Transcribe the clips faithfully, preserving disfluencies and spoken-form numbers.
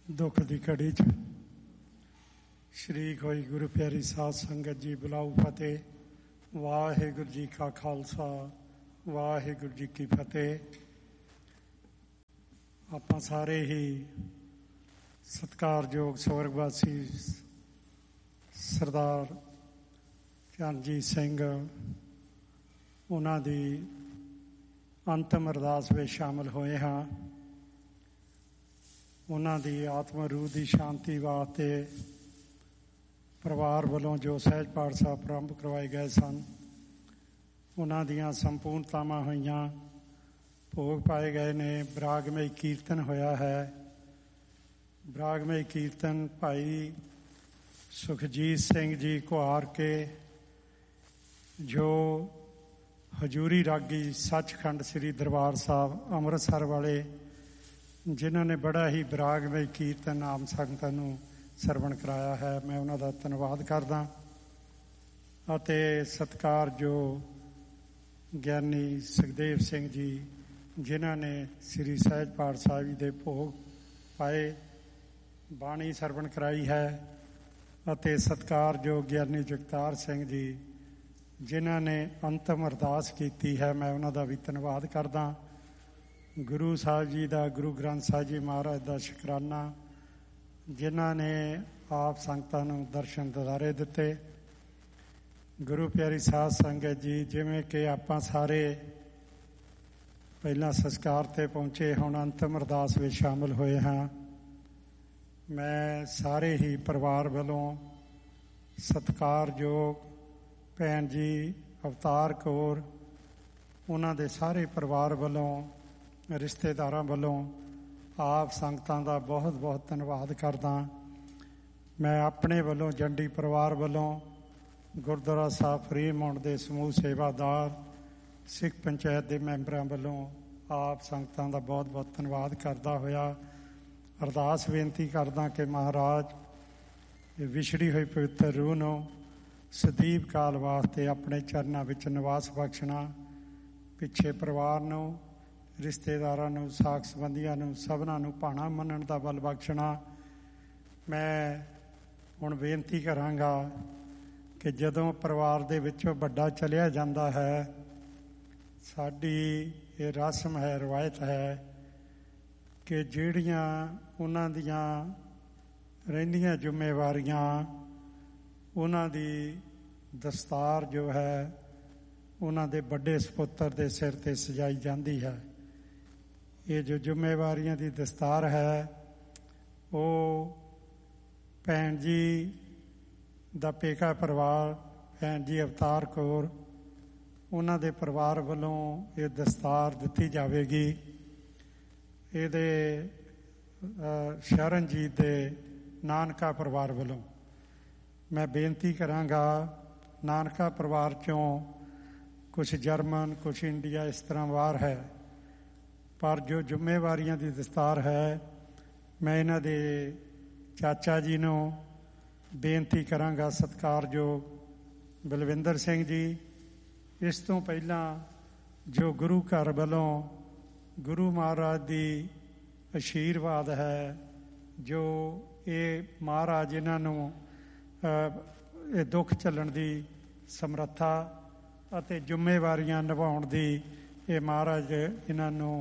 दुख की घड़ी च शरीक होई गुरु प्यारी साध संगत जी बुलाओ फतेह। वाहिगुरु जी का खालसा वाहिगुरु जी की फतेह। आपां सारे ही सत्कारयोग स्वर्गवासी सरदार चरणजीत सिंह उन्हां दी अंतिम अरदास विच शामिल होए हाँ। उन्हां दी आत्मा रूह की शांति वास्ते परिवार वालों जो सहज पाठ साहब प्रारंभ करवाए गए सन, उन्हां दियां संपूर्णतावां होईयां, भोग पाए गए ने। बरागमई कीर्तन होया है। बरागमई कीर्तन भाई सुखजीत सिंह जी कुहार के जो हजूरी रागी सचखंड श्री दरबार साहब अमृतसर वाले, जिन्हों ने बड़ा ही बरागमई कीर्तन आम संगतां नूं सरवण कराया है, मैं उन्हां दा धन्नवाद करदा। अते सत्कार जो ज्ञानी सुखदेव सिंह जी जिन्हों ने श्री सहज पाठ साहिब जी दे भोग पाए, बाणी सरवण कराई है। अते सत्कार जो ज्ञानी जगतार सिंह जी जिन्हों ने अंतिम अरदास की है, मैं उन्हां दा भी धन्नवाद करदा। गुरु साहब जी का गुरु ग्रंथ साहिब जी महाराज का शुकराना जिन्हों ने आप संगतां नूं दर्शन दिदारे दिते। गुरु प्यारी साध संगत जी जिवें कि आपां सारे पहला संस्कार ते पहुँचे, हुण अंतिम अरदास विच शामिल होए हाँ। मैं सारे ही परिवार वालों सत्कारयोग भैन जी अवतार कौर, उन्हां दे सारे परिवार वालों रिश्तेदारां वालों आप संगतां दा बहुत बहुत धन्नवाद करदा। मैं अपने वालों जंडी परिवार वालों गुरुद्वारा साहब फरीदमोहण दे समूह सेवादार सिख पंचायत के मैंबरां वालों आप संगतां दा बहुत बहुत धन्नवाद करदा होया अरदास बेनती करदा कि महाराज विछड़ी हुई पवित्र रूह नूं सदीप काल वास्ते अपने चरनां विच निवास बख्शना। पिछे परिवार नूं, रिश्तेदारां नूं, साख संबंधियां नूं, सबनां नूं भाणा मनण दा बल बख्शना। मैं हुण बेनती करांगा कि जदों परिवार दे विचों बड़ा चलिया जांदा है, साडी ये रस्म है, रवायत है कि जिहड़ियां उन्हां दियां रहिंदियां जिम्मेवारियां, उन्हां दी दस्तार जो है उन्हां दे बड़े सपुत्र दे सिर ते सजाई जांदी है। ये जो जिम्मेवारियां दी दस्तार है वो भैन जी दा पेका परिवार भैन जी अवतार कौर उन्हां दे परिवार वालों ये दस्तार दिती जावेगी। इहदे शरणजीत दे नानका परिवार वालों मैं बेनती करांगा, नानका परिवार चों कुछ जर्मन कुछ इंडिया इस तरह बाहर है, पर जो जिम्मेवारियां दी दस्तार है मैं इन्हां दे चाचा जी नूं बेनती करांगा सत्कारयोग बलविंदर सिंह जी। इस तो पहला जो गुरु घर वालों गुरु महाराज दी आशीर्वाद है, जो ये महाराज इन्हां नूं ये दुख झल्लण दी समर्था अते जिम्मेवारियां निभाउण दी ये महाराज इन्हां नूं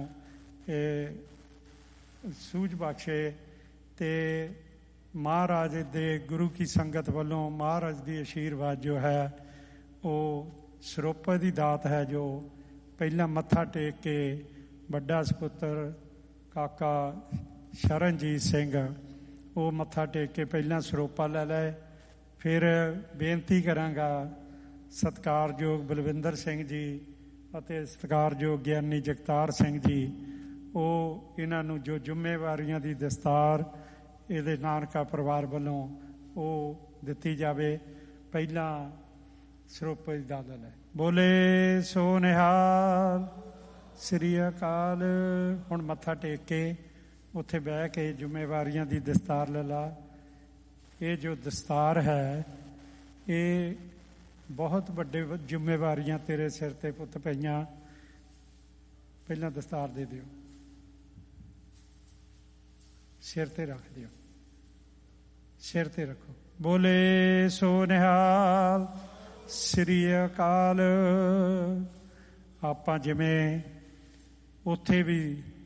सूझ बख्शे ते महाराज दे गुरु की संगत वालों महाराज दी आशीर्वाद जो है वो सरोपे दी दात है। जो पहला मत्था टेक के बड़ा सपुत्र काका शरणजीत सिंह वो मत्था टेक के पहला सरोपा ले लै। फिर बेनती करांगा सत्कारयोग बलविंदर सिंह जी अते सत्कारयोग ज्ञानी जगतार सिंह जी, वो इन्हां नूं जो जिम्मेवारियां दी दस्तार इहदे नानका परिवार वालों वो दिती जावे। पहला सरोपे दी दात है। बोले सो निहाल श्री अकाल। हुण मत्था टेक के उत्थे बह के जिम्मेवारियां दी दस्तार ले ला। ये जो दस्तार है ये बहुत बड़े जिम्मेवारियां तेरे सिर ते पुत पईयां। पहला दस्तार दे दिओ। ਸਿਰ 'ਤੇ ਰੱਖ ਦਿਓ, ਸਿਰ 'ਤੇ ਰੱਖੋ। ਬੋਲੇ ਸੋ ਨਿਹਾਲ, ਸ੍ਰੀ ਅਕਾਲ। ਆਪਾਂ ਜਿਵੇਂ ਉੱਥੇ ਵੀ